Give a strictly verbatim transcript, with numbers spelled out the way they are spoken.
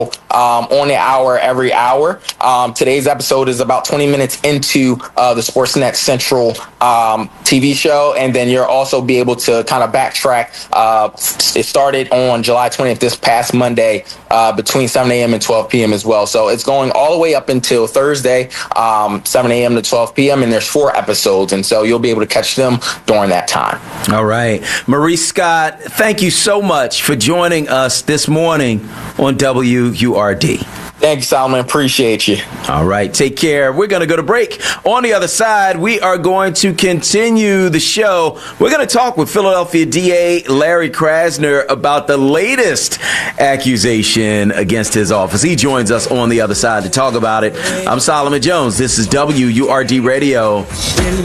Um, on the hour every hour. Um, today's episode is about twenty minutes into uh, the Sportsnet Central um, T V show, and then you'll also be able to kind of backtrack. Uh, it started on July twentieth, this past Monday, uh, between seven a.m. and twelve p.m. as well. So it's going all the way up until Thursday, um, seven a.m. to twelve p.m., and there's four episodes, and so you'll be able to catch them during that time. All right. Maurice Scott, thank you so much for joining us this morning on W U R D. Thank you, Solomon. Appreciate you. All right. Take care. We're going to go to break. On the other side, we are going to continue the show. We're going to talk with Philadelphia D A Larry Krasner about the latest accusation against his office. He joins us on the other side to talk about it. I'm Solomon Jones. This is W U R D Radio.